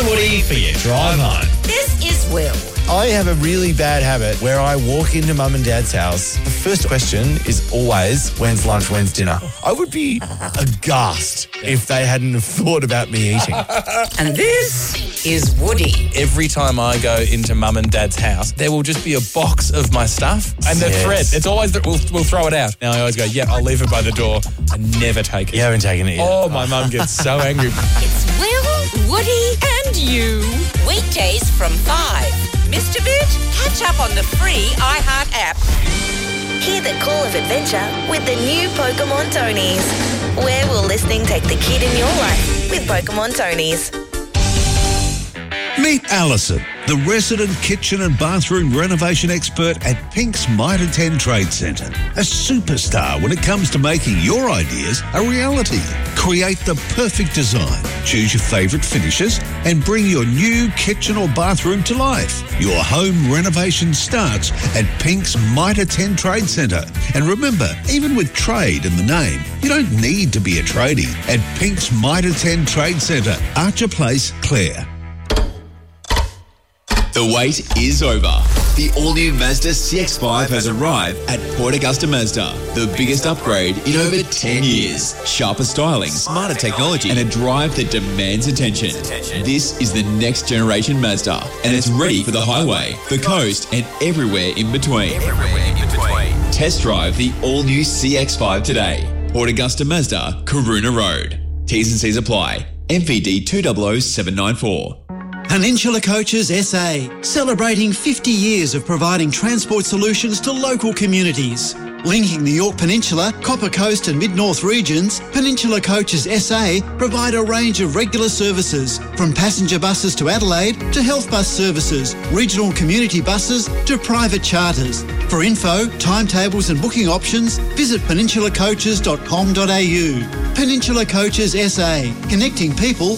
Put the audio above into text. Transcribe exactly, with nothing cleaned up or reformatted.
Woody for your drive home. This is Will. I have a really bad habit where I walk into mum and dad's house. The first question is always, when's lunch, when's dinner? I would be aghast if they hadn't have thought about me eating. And this is Woody. Every time I go into mum and dad's house, there will just be a box of my stuff and the Yes. thread. It's always, the, we'll, we'll throw it out. Now I always go, yeah, I'll leave it by the door. I never take it. You haven't taken it yet. Oh, my mum gets so angry. It's Will, Woody and you. Weekdays from five. Missed a bit? Catch up on the free iHeart app. Hear the call of adventure with the new Pokemon Tonys. Where will listening take the kid in your life with Pokemon Tonys? Meet Alison, the resident kitchen and bathroom renovation expert at Pink's Mitre ten Trade Centre. A superstar when it comes to making your ideas a reality. Create the perfect design, choose your favourite finishes, and bring your new kitchen or bathroom to life. Your home renovation starts at Pink's Mitre ten Trade Centre. And remember, even with trade in the name, you don't need to be a tradie at Pink's Mitre ten Trade Centre, Archer Place, Clare. The wait is over. The all-new Mazda C X five has arrived at Port Augusta Mazda. The biggest upgrade in over ten years. Sharper styling, smarter technology, and a drive that demands attention. This is the next generation Mazda, and it's ready for the highway, the coast, and everywhere in between. Test drive the all-new C X five today. Port Augusta Mazda, Karuna Road. T's and C's apply. M V D two zero zero seven nine four. Peninsula Coaches S A, celebrating fifty years of providing transport solutions to local communities. Linking the York Peninsula, Copper Coast and Mid-North regions, Peninsula Coaches S A provide a range of regular services, from passenger buses to Adelaide to health bus services, regional community buses to private charters. For info, timetables and booking options, visit peninsula coaches dot com dot a u. Peninsula Coaches S A, connecting people